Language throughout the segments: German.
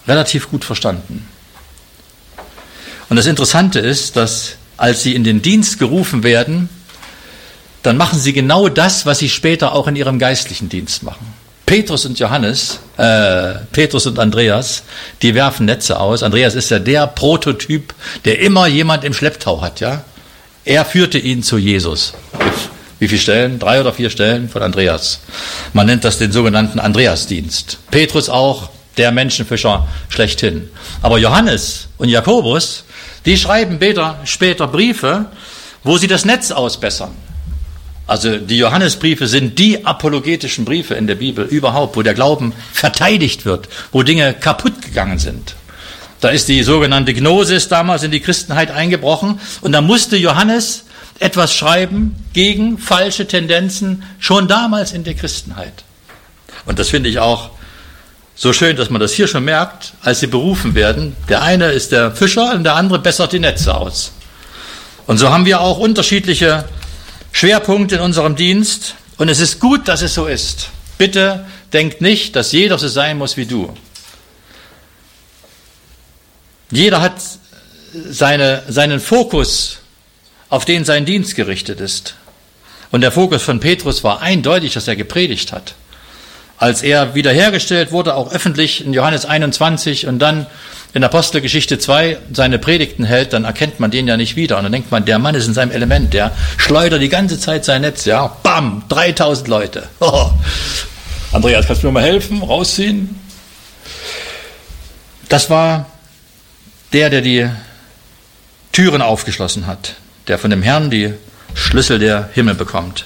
relativ gut verstanden. Und das Interessante ist, dass als sie in den Dienst gerufen werden, dann machen sie genau das, was sie später auch in ihrem geistlichen Dienst machen. Petrus und Andreas, die werfen Netze aus. Andreas ist ja der Prototyp, der immer jemand im Schlepptau hat, ja. Er führte ihn zu Jesus. Wie viele Stellen? 3 oder 4 Stellen von Andreas. Man nennt das den sogenannten Andreasdienst. Petrus auch, der Menschenfischer schlechthin. Aber Johannes und Jakobus, die schreiben später Briefe, wo sie das Netz ausbessern. Also die Johannesbriefe sind die apologetischen Briefe in der Bibel überhaupt, wo der Glauben verteidigt wird, wo Dinge kaputt gegangen sind. Da ist die sogenannte Gnosis damals in die Christenheit eingebrochen und da musste Johannes etwas schreiben gegen falsche Tendenzen, schon damals in der Christenheit. Und das finde ich auch so schön, dass man das hier schon merkt, als sie berufen werden. Der eine ist der Fischer und der andere bessert die Netze aus. Und so haben wir auch unterschiedliche Schwerpunkte in unserem Dienst. Und es ist gut, dass es so ist. Bitte denkt nicht, dass jeder so sein muss wie du. Jeder hat seinen Fokus, auf den sein Dienst gerichtet ist. Und der Fokus von Petrus war eindeutig, dass er gepredigt hat. Als er wiederhergestellt wurde, auch öffentlich in Johannes 21 und dann in Apostelgeschichte 2 seine Predigten hält, dann erkennt man den ja nicht wieder. Und dann denkt man, der Mann ist in seinem Element, der schleudert die ganze Zeit sein Netz, ja, bam, 3000 Leute. Oh. Andreas, kannst du mir mal helfen, rausziehen? Das war der die Türen aufgeschlossen hat, der von dem Herrn die Schlüssel der Himmel bekommt.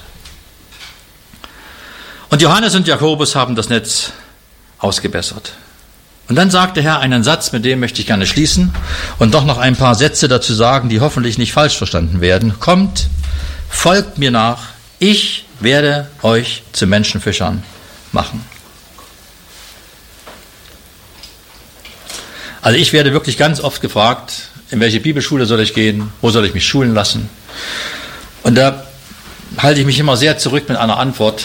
Und Johannes und Jakobus haben das Netz ausgebessert. Und dann sagt der Herr einen Satz, mit dem möchte ich gerne schließen und doch noch ein paar Sätze dazu sagen, die hoffentlich nicht falsch verstanden werden. Kommt, folgt mir nach, ich werde euch zu Menschenfischern machen. Also ich werde wirklich ganz oft gefragt, in welche Bibelschule soll ich gehen, wo soll ich mich schulen lassen? Und da halte ich mich immer sehr zurück mit einer Antwort.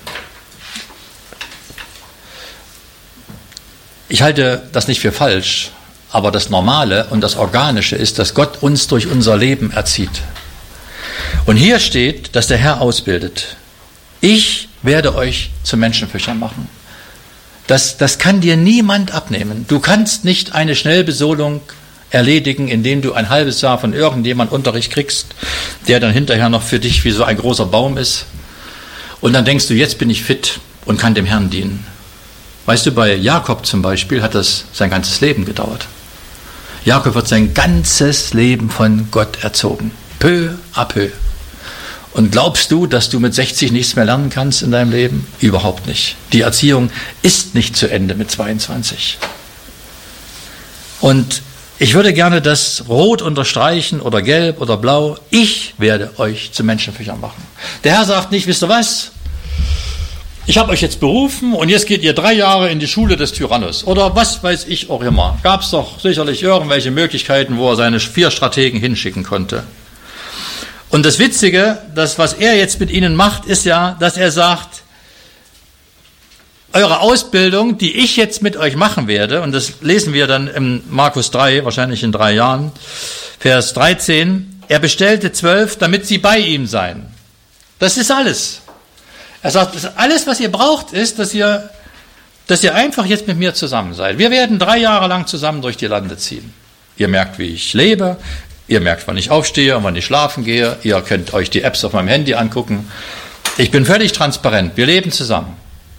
Ich halte das nicht für falsch, aber das Normale und das Organische ist, dass Gott uns durch unser Leben erzieht. Und hier steht, dass der Herr ausbildet. Ich werde euch zu Menschenfischern machen. Das kann dir niemand abnehmen. Du kannst nicht eine Schnellbesolung erledigen, indem du ein halbes Jahr von irgendjemand Unterricht kriegst, der dann hinterher noch für dich wie so ein großer Baum ist. Und dann denkst du, jetzt bin ich fit und kann dem Herrn dienen. Weißt du, bei Jakob zum Beispiel hat das sein ganzes Leben gedauert. Jakob wird sein ganzes Leben von Gott erzogen. Peu à peu. Und glaubst du, dass du mit 60 nichts mehr lernen kannst in deinem Leben? Überhaupt nicht. Die Erziehung ist nicht zu Ende mit 22. Und ich würde gerne das Rot unterstreichen oder Gelb oder Blau. Ich werde euch zu Menschenfischern machen. Der Herr sagt nicht, wisst ihr was? Ich habe euch jetzt berufen und jetzt geht ihr 3 Jahre in die Schule des Tyrannos. Oder was weiß ich auch immer. Gab es doch sicherlich irgendwelche Möglichkeiten, wo er seine 4 Strategen hinschicken konnte. Und das Witzige, das, was er jetzt mit ihnen macht, ist ja, dass er sagt, eure Ausbildung, die ich jetzt mit euch machen werde, und das lesen wir dann im Markus 3, wahrscheinlich in 3 Jahren, Vers 13, er bestellte 12, damit sie bei ihm seien. Das ist alles. Er sagt, alles, was ihr braucht, ist, dass ihr einfach jetzt mit mir zusammen seid. Wir werden 3 Jahre lang zusammen durch die Lande ziehen. Ihr merkt, wie ich lebe. Ihr merkt, wann ich aufstehe und wann ich schlafen gehe. Ihr könnt euch die Apps auf meinem Handy angucken. Ich bin völlig transparent. Wir leben zusammen.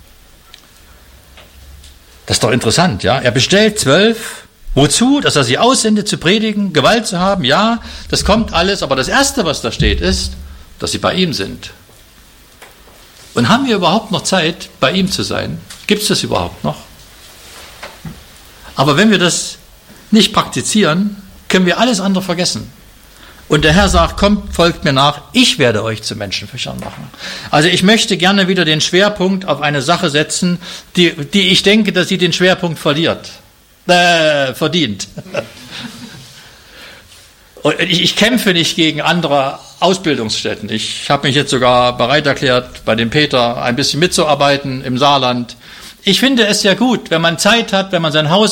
Das ist doch interessant, ja? Er bestellt 12. Wozu? Dass er sie aussendet, zu predigen, Gewalt zu haben. Ja, das kommt alles. Aber das Erste, was da steht, ist, dass sie bei ihm sind. Und haben wir überhaupt noch Zeit, bei ihm zu sein? Gibt es das überhaupt noch? Aber wenn wir das nicht praktizieren, können wir alles andere vergessen. Und der Herr sagt, kommt, folgt mir nach, ich werde euch zu Menschenfischern machen. Also ich möchte gerne wieder den Schwerpunkt auf eine Sache setzen, die ich denke, dass sie den Schwerpunkt verdient. Und ich kämpfe nicht gegen andere Ausbildungsstätten. Ich habe mich jetzt sogar bereit erklärt, bei dem Peter ein bisschen mitzuarbeiten im Saarland. Ich finde es ja gut, wenn man Zeit hat, wenn man sein Haus